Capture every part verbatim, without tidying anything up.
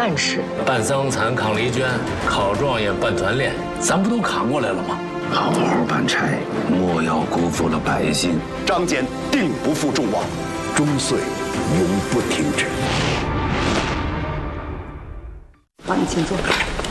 战士， 办桑蚕、抗黎娟、考状元、办团练，咱不都扛过来了吗？ 好好办差，莫要辜负了百姓。 张俭定不负众望， 终岁永不停止。 帮你请坐。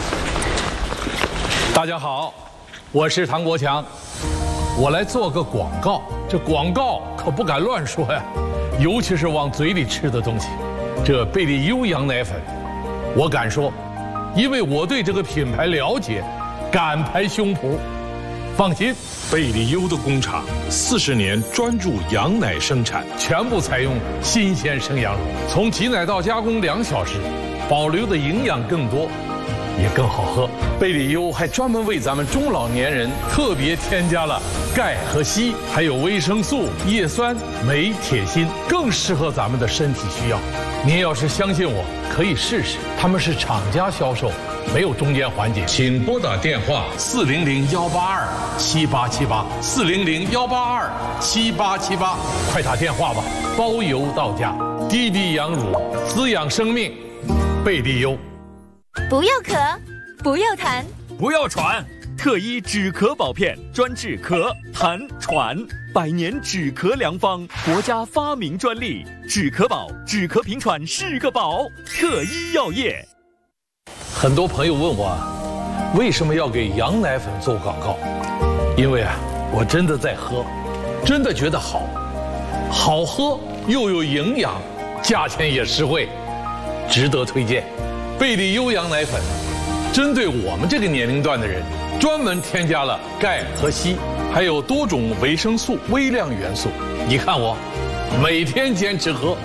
大家好，我是唐国强，我来做个广告。这广告可不敢乱说呀，尤其是往嘴里吃的东西。这贝利优羊奶粉，我敢说，因为我对这个品牌了解，敢拍胸脯。放心，贝利优的工厂四十年专注羊奶生产，全部采用新鲜生羊乳，从挤奶到加工两小时，保留的营养更多。也更好喝。贝利优还专门为咱们中老年人特别添加了钙和硒，还有维生素、叶酸、镁、铁、锌，更适合咱们的身体需要。您要是相信我，可以试试。他们是厂家销售，没有中间环节。请拨打电话四零零幺八二七八七八四零零幺八二七八七八，快打电话吧，包邮到家。滴滴羊乳滋养生命，贝利优。 不要咳，不要痰， 不要喘，特医止咳宝片专治咳、痰、喘，百年止咳良方，国家发明专利，止咳宝，止咳平喘是个宝，特医药业。 很多朋友问我，为什么要给羊奶粉做广告？因为啊，我真的在喝，真的觉得好，好喝又有营养，价钱也实惠，值得推荐。贝利优羊奶粉，针对我们这个年龄段的人，专门添加了钙和硒，还有多种维生素、微量元素。你看我，每天坚持喝。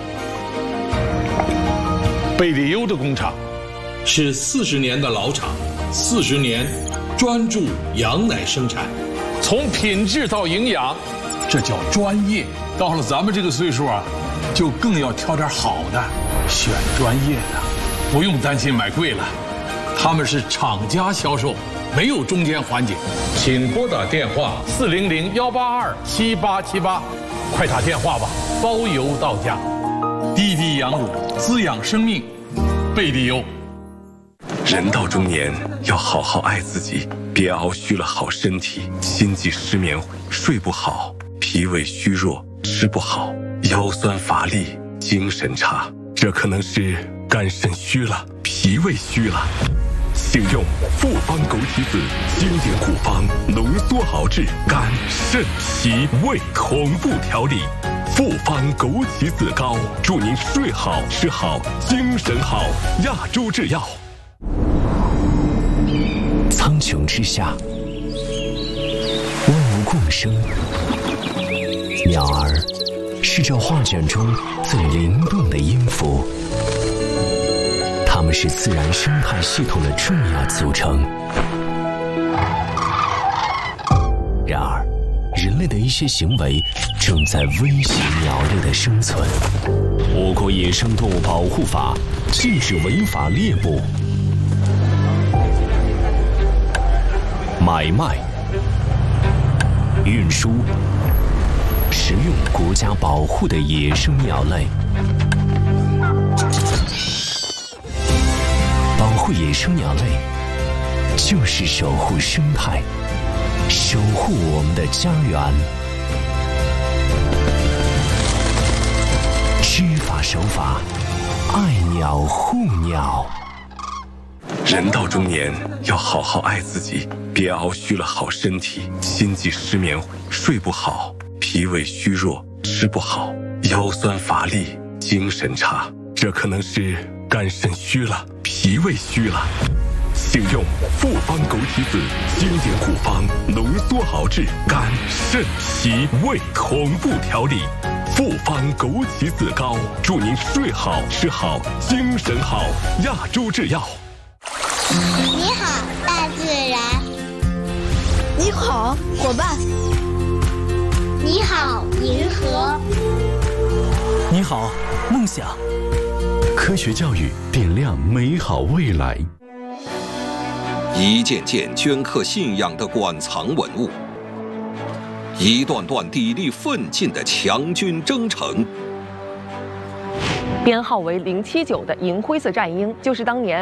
贝利优的工厂是四十年的老厂，四十年专注羊奶生产，从品质到营养，这叫专业。到了咱们这个岁数啊，就更要挑点好的，选专业的。不用担心买贵了，他们是厂家销售，没有中间环节。请拨打电话四零零幺八二七八七八，快打电话吧，包邮到家。滴滴羊乳滋养生命，贝利优。 人到中年要好好爱自己，别熬虚了好身体，心悸失眠，睡不好，脾胃虚弱，吃不好，腰酸乏力，精神差，这可能是肝肾虚了，脾胃虚了。请用复方枸杞子经典古方浓缩熬制肝肾脾胃同步调理，复方枸杞子膏，祝您睡好吃好精神好。亚洲制药。 苍穹之下，万物共生，鸟儿是这画卷中最灵动的音符。它们是自然生态系统的重要组成。然而，人类的一些行为正在威胁鸟类的生存。我国野生动物保护法禁止违法猎捕、买卖、运输、食用国家保护的野生鸟类。保护野生鸟类，就是守护生态，守护我们的家园。知法守法，爱鸟护鸟。 人到中年要好好爱自己，别熬虚了好身体，心悸失眠，睡不好，脾胃虚弱，吃不好，腰酸乏力，精神差，这可能是肝肾虚了，脾胃虚了。请用复方枸杞子经典古方浓缩熬制肝肾脾胃同步调理，复方枸杞子膏，祝您睡好吃好精神好。亚洲制药。 你好，大自然。 你好，伙伴。 你好，银河。 你好，梦想。科学教育点亮美好未来。 一件件镌刻信仰的馆藏文物，一段段砥砺奋进的强军征程。 编号为零七九的银灰色战鹰，就是当年